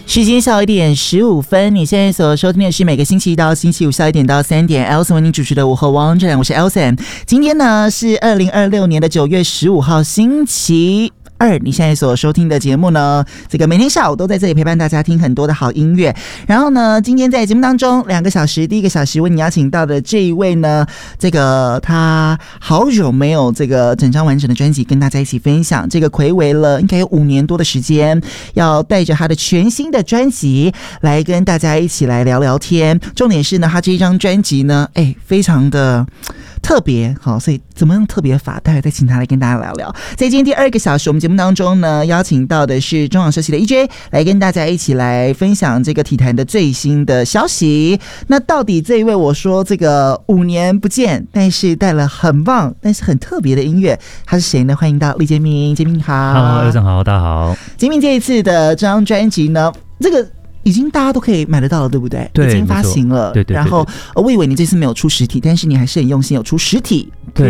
时间下午1点15分，你现在所收听的是每个星期一到星期五下午1点到3点 Elson 为您主持的午后汪战，我是 Elson。今天呢是2026年的9月15号星期2，你现在所收听的节目呢，这个每天下午都在这里陪伴大家听很多的好音乐。然后呢，今天在节目当中2个小时，第一个小时为你邀请到的这一位呢，这个他好久没有这个整张完整的专辑跟大家一起分享，这个睽违了应该有5年多的时间，要带着他的全新的专辑来跟大家一起来聊聊天。重点是呢，他这一张专辑呢，非常的特别，好，所以怎么样特别法，待会再请他来跟大家聊聊。在今天第2个小时，我们节目当中呢，邀请到的是中广社系的 EJ 来跟大家一起来分享这个体坛的最新的消息。那到底这一位我说这个5年不见，但是带了很棒但是很特别的音乐，他是谁呢？欢迎到李杰明，杰明好。 Hello， Elson好，大家好。 杰明这一次的这张专辑呢，这个已经大家都可以买得到了，对不对？ 对， 已经发行了。 对。 然后我以为你这次没有出实体，但是你还是很用心有出实体。